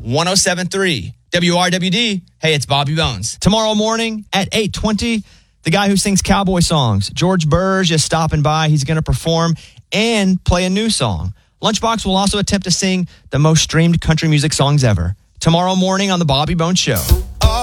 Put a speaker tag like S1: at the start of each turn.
S1: 107.3 WRWD. Hey, it's Bobby Bones. Tomorrow morning at 8:20, the guy who sings cowboy songs, George Burge, is stopping by. He's going to perform and play a new song. Lunchbox will also attempt to sing the most streamed country music songs ever. Tomorrow morning on The Bobby Bones Show.